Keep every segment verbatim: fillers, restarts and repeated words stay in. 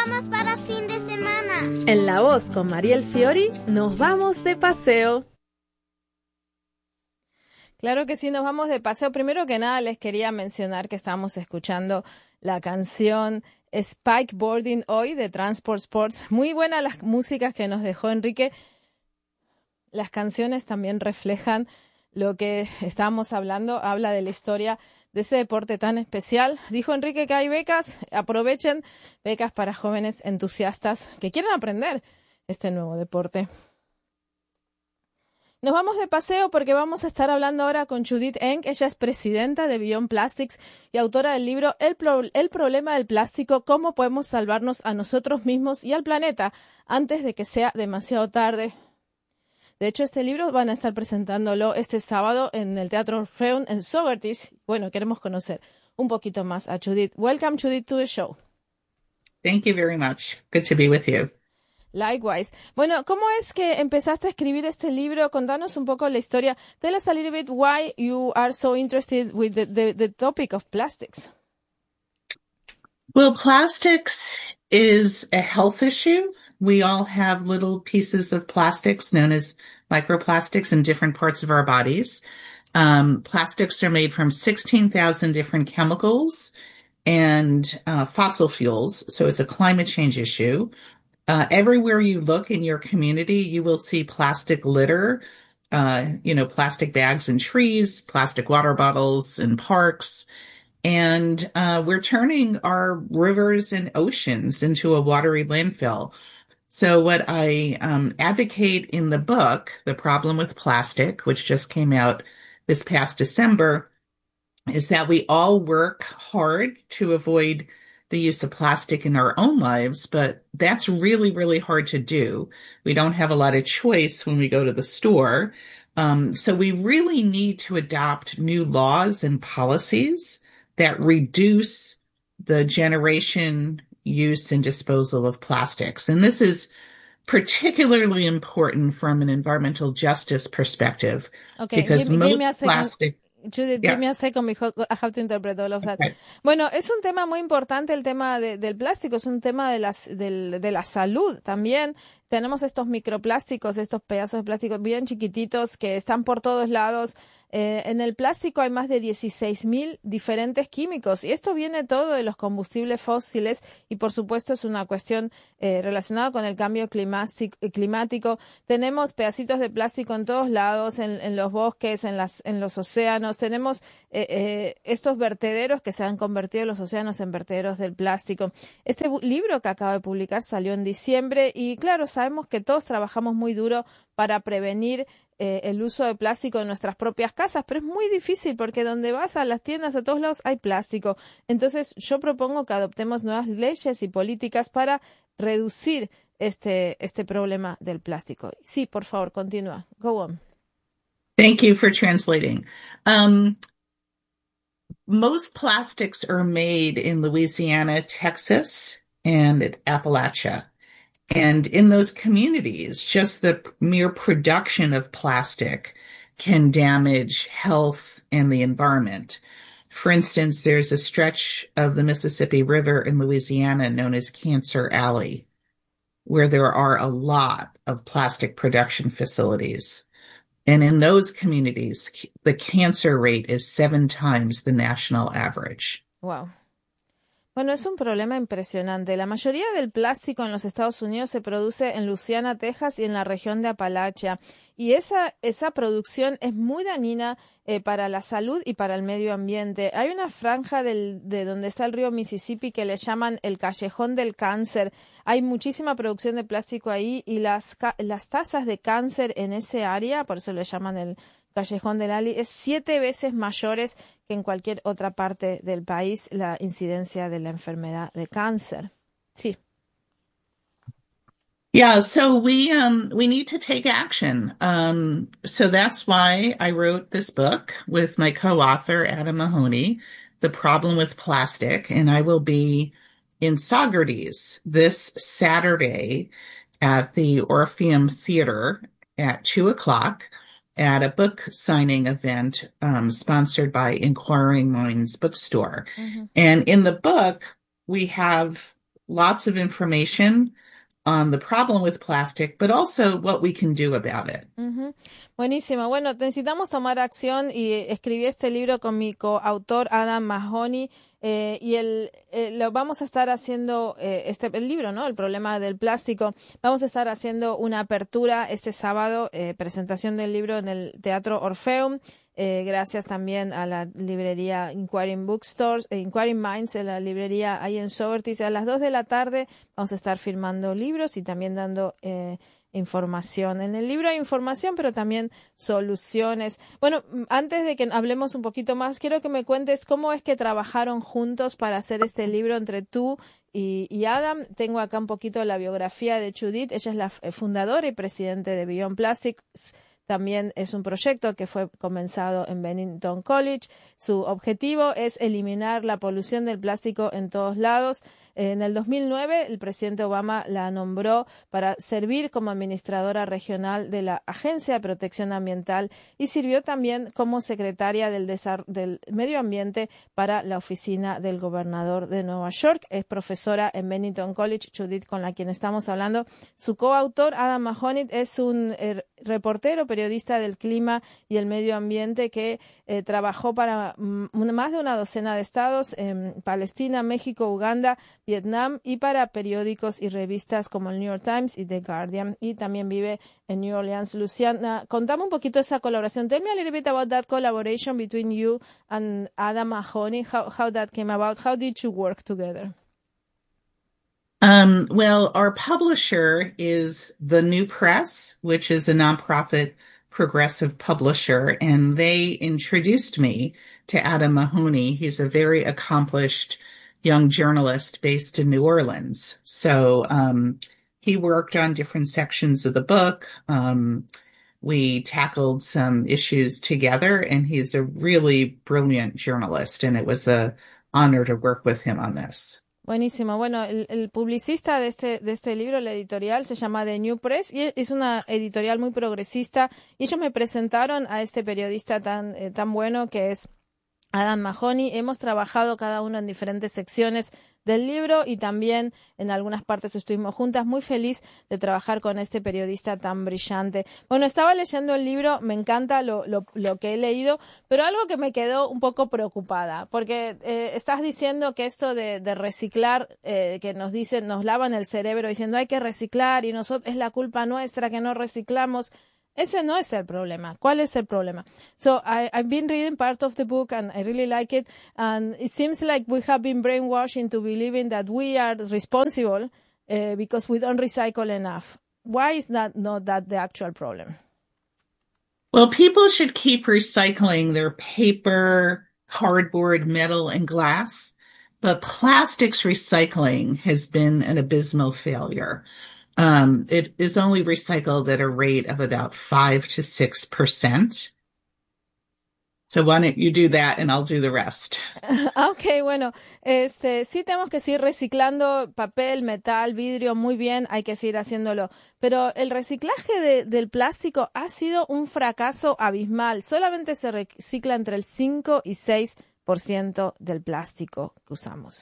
vamos para fin de semana? En La Voz con Mariel Fiori, nos vamos de paseo. Claro que sí, nos vamos de paseo. Primero que nada, les quería mencionar que estamos escuchando la canción Spikeboarding hoy de Transport Sports. Muy buenas las músicas que nos dejó Enrique. Las canciones también reflejan lo que estábamos hablando, habla de la historia de ese deporte tan especial. Dijo Enrique que hay becas, aprovechen, becas para jóvenes entusiastas que quieran aprender este nuevo deporte. Nos vamos de paseo porque vamos a estar hablando ahora con Judith Enck. Ella es presidenta de Beyond Plastics y autora del libro El, Pro- El problema del plástico, cómo podemos salvarnos a nosotros mismos y al planeta antes de que sea demasiado tarde. De hecho, este libro van a estar presentándolo este sábado en el Teatro Orfeón en Sowertis. Bueno, queremos conocer un poquito más a Judith. Welcome, Judith, to the show. Thank you very much. Good to be with you. Likewise. Bueno, ¿cómo es que empezaste a escribir este libro? Contanos un poco la historia. Tell us a little bit why you are so interested with the, the, the topic of plastics. Well, plastics is a health issue. We all have little pieces of plastics known as microplastics in different parts of our bodies. Um, plastics are made from sixteen thousand different chemicals and uh, fossil fuels, so it's a climate change issue. Uh, everywhere you look in your community, you will see plastic litter, uh, you know, plastic bags in trees, plastic water bottles in parks. And uh, we're turning our rivers and oceans into a watery landfill. So what I um, advocate in the book, The Problem with Plastic, which just came out this past December, is that we all work hard to avoid the use of plastic in our own lives, but that's really, really hard to do. We don't have a lot of choice when we go to the store. Um, so we really need to adopt new laws and policies that reduce the generation, use, and disposal of plastics. And this is particularly important from an environmental justice perspective, Okay, because give, most give me a second. plastic... Judith, Yeah. give me a second because I have to interpret all of that. Okay. Bueno, es un tema muy importante el tema de, del plástico, es un tema de, las, del, de la salud también. Tenemos estos microplásticos, estos pedazos de plástico bien chiquititos que están por todos lados. Eh, en el plástico hay más de dieciséis mil diferentes químicos y esto viene todo de los combustibles fósiles y por supuesto es una cuestión eh, relacionada con el cambio climático, climático. Tenemos pedacitos de plástico en todos lados, en, en los bosques, en, las, en los océanos. Tenemos eh, eh, estos vertederos que se han convertido los océanos en vertederos del plástico. Este libro que acaba de publicar salió en diciembre y claro, sabemos que todos trabajamos muy duro para prevenir eh, el uso de plástico en nuestras propias casas, pero es muy difícil porque donde vas a las tiendas, a todos lados hay plástico. Entonces yo propongo que adoptemos nuevas leyes y políticas para reducir este, este problema del plástico. Sí, por favor, continúa. Go on. Thank you for translating. Um, most plastics are made in Louisiana, Texas, and Appalachia. And in those communities, just the mere production of plastic can damage health and the environment. For instance, there's a stretch of the Mississippi River in Louisiana known as Cancer Alley, where there are a lot of plastic production facilities. And in those communities, the cancer rate is seven times the national average. Wow. Bueno, es un problema impresionante. La mayoría del plástico en los Estados Unidos se produce en Louisiana, Texas y en la región de Appalachia. Y esa, esa producción es muy dañina eh, para la salud y para el medio ambiente. Hay una franja del, de donde está el río Mississippi que le llaman el callejón del cáncer. Hay muchísima producción de plástico ahí y las, las tasas de cáncer en ese área, por eso le llaman el Callejón del Ali, es siete veces mayores que en cualquier otra parte del país la incidencia de la enfermedad de cáncer. Sí. Yeah, so we um we need to take action. Um so that's why I wrote this book with my co-author Adam Mahoney, The Problem with Plastic, and I will be in Saugerties this Saturday at the Orpheum Theater at two o'clock. At a book signing event um, sponsored by Inquiring Minds Bookstore. Mm-hmm. And in the book, we have lots of information on the problem with plastic, but also what we can do about it. Uh-huh. Buenísimo. Bueno, necesitamos tomar acción y eh, escribí este libro con mi coautor Adam Mahoney eh, y el, eh, lo vamos a estar haciendo, eh, este el libro, ¿no? El problema del plástico. Vamos a estar haciendo una apertura este sábado, eh, presentación del libro en el Teatro Orfeum. Eh, gracias también a la librería Inquiring Bookstores, eh, Inquiring Minds, en la librería ahí en Sowertis. A las dos de la tarde vamos a estar firmando libros y también dando eh, información. En el libro hay información, pero también soluciones. Bueno, antes de que hablemos un poquito más, quiero que me cuentes cómo es que trabajaron juntos para hacer este libro entre tú y, y Adam. Tengo acá un poquito la biografía de Judith. Ella es la fundadora y presidente de Beyond Plastics. También es un proyecto que fue comenzado en Bennington College. Su objetivo es eliminar la polución del plástico en todos lados. En el dos mil nueve, el presidente Obama la nombró para servir como administradora regional de la Agencia de Protección Ambiental y sirvió también como secretaria del, Desar- del Medio Ambiente para la oficina del gobernador de Nueva York. Es profesora en Bennington College, Judith, con la quien estamos hablando. Su coautor, Adam Mahoney, es un eh, reportero, periodista del clima y el medio ambiente que eh, trabajó para mm, más de una docena de estados en Palestina, México, Uganda, Vietnam y para periódicos y revistas como el New York Times y The Guardian, y también vive en New Orleans. Luciana, contame un poquito esa colaboración. Tell me a little bit about that collaboration between you and Adam Mahoney, how, how that came about. How did you work together? Um, well, our publisher is The New Press, which is a nonprofit progressive publisher, and they introduced me to Adam Mahoney. He's a very accomplished young journalist based in New Orleans. So um, he worked on different sections of the book. Um, we tackled some issues together, and he's a really brilliant journalist, and it was an honor to work with him on this. Buenísimo. Bueno, el, el publicista de este, de este libro, la editorial, se llama The New Press y es una editorial muy progresista. Y ellos me presentaron a este periodista tan, eh, tan bueno que es Adam Mahoney. Hemos trabajado cada uno en diferentes secciones del libro y también en algunas partes estuvimos juntas. Muy feliz de trabajar con este periodista tan brillante. Bueno, estaba leyendo el libro, me encanta lo, lo, lo que he leído, pero algo que me quedó un poco preocupada, porque eh, estás diciendo que esto de, de reciclar, eh, que nos dicen, nos lavan el cerebro diciendo hay que reciclar y nosotros es la culpa nuestra que no reciclamos. Ese no es el problema. ¿Cuál es el problema? So I, I've been reading part of the book and I really like it. And it seems like we have been brainwashed into believing that we are responsible uh, because we don't recycle enough. Why is that not that the actual problem? Well, people should keep recycling their paper, cardboard, metal, and glass, but plastics recycling has been an abysmal failure. Um, it is only recycled at a rate of about five to six percent. So why don't you do that and I'll do the rest. Ok, bueno, este, sí tenemos que seguir reciclando papel, metal, vidrio, muy bien, hay que seguir haciéndolo. Pero el reciclaje de, del plástico ha sido un fracaso abismal. Solamente se recicla entre el cinco y seis por ciento del plástico que usamos.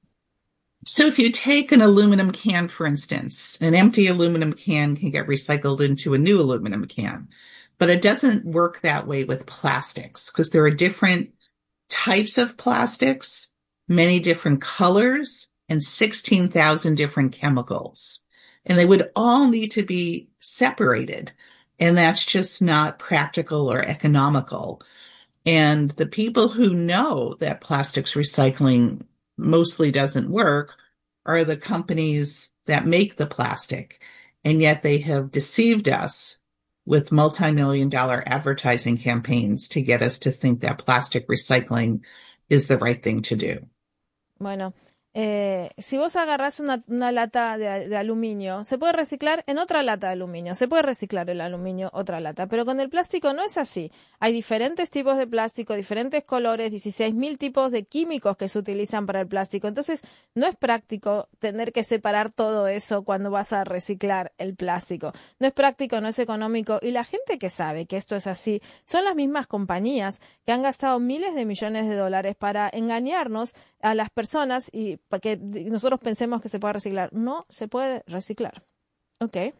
So if you take an aluminum can, for instance, an empty aluminum can can get recycled into a new aluminum can, but it doesn't work that way with plastics because there are different types of plastics, many different colors, and sixteen thousand different chemicals. And they would all need to be separated. And that's just not practical or economical. And the people who know that plastics recycling mostly doesn't work are the companies that make the plastic. And yet they have deceived us with multi-million dollar advertising campaigns to get us to think that plastic recycling is the right thing to do. Bueno, eh, si vos agarrás una, una lata de, de aluminio, se puede reciclar en otra lata de aluminio, se puede reciclar el aluminio, otra lata, pero con el plástico no es así. Hay diferentes tipos de plástico, diferentes colores, dieciséis mil tipos de químicos que se utilizan para el plástico. Entonces, no es práctico tener que separar todo eso cuando vas a reciclar el plástico. No es práctico, no es económico. Y la gente que sabe que esto es así son las mismas compañías que han gastado miles de millones de dólares para engañarnos a las personas y para que nosotros pensemos que se puede reciclar. No se puede reciclar. Okay.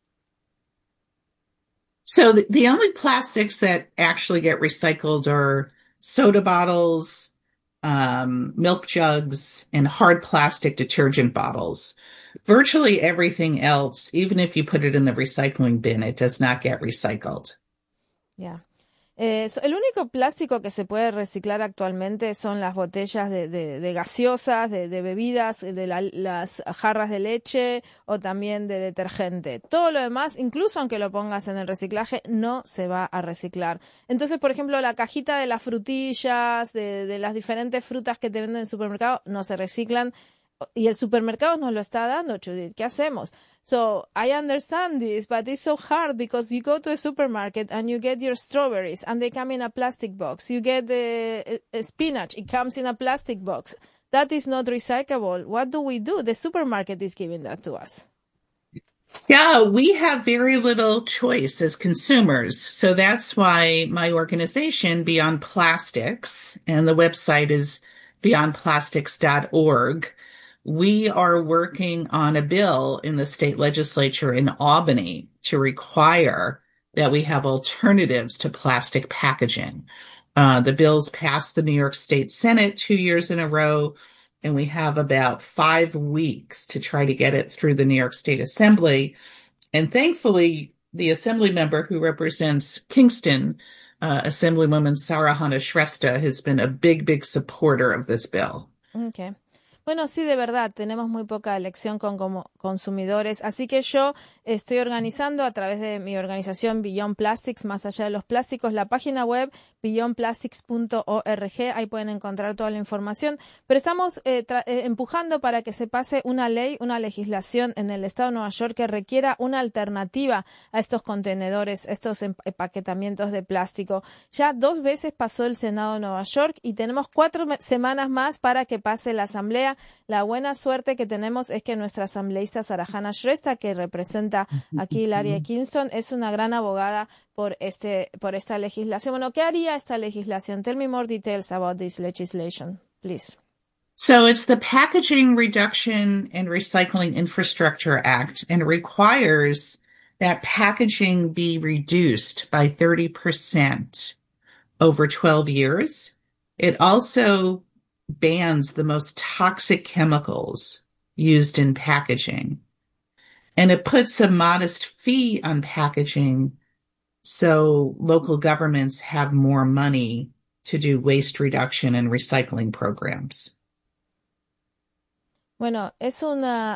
So the, the only plastics that actually get recycled are soda bottles, um, milk jugs, and hard plastic detergent bottles. Virtually everything else, even if you put it in the recycling bin, it does not get recycled. Yeah. Eh, so- el único plástico que se puede reciclar actualmente son las botellas de, de- de gaseosas, de, de bebidas, de la- las jarras de leche o también de detergente. Todo lo demás, incluso aunque lo pongas en el reciclaje, no se va a reciclar. Entonces, por ejemplo, la cajita de las frutillas, de, de las diferentes frutas que te venden en el supermercado, no se reciclan. Y el supermercado nos lo está dando, Judith. ¿Qué hacemos? So I understand this, but it's so hard because you go to a supermarket and you get your strawberries and they come in a plastic box. You get the uh, spinach, it comes in a plastic box. That is not recyclable. What do we do? The supermarket is giving that to us. Yeah, we have very little choice as consumers. So that's why my organization, Beyond Plastics, and the website is beyond plastics dot org. We are working on a bill in the state legislature in Albany to require that we have alternatives to plastic packaging. Uh, the bill's passed the New York State Senate two years in a row, and we have about five weeks to try to get it through the New York State Assembly. And thankfully, the assembly member who represents Kingston, uh, Assemblywoman Sarahana Shrestha, has been a big, big supporter of this bill. Okay. Bueno, sí, de verdad, tenemos muy poca elección con como consumidores, así que yo estoy organizando a través de mi organización Beyond Plastics, más allá de los plásticos, la página web beyond plastics punto org, ahí pueden encontrar toda la información, pero estamos eh, tra- eh, empujando para que se pase una ley, una legislación en el estado de Nueva York que requiera una alternativa a estos contenedores, estos em- empaquetamientos de plástico. Ya dos veces pasó el Senado de Nueva York y tenemos cuatro me- semanas más para que pase la Asamblea. La buena suerte que tenemos es que nuestra asambleísta Sarahana Shrestha, que representa aquí el área de Kingston, es una gran abogada por este por esta legislación. Bueno, ¿qué haría esta legislación? Tell me more details about this legislation, please. So it's the Packaging Reduction and Recycling Infrastructure Act, and requires that packaging be reduced by thirty percent over twelve years. It also bans the most toxic chemicals used in packaging. And it puts a modest fee on packaging so local governments have more money to do waste reduction and recycling programs. Bueno, es una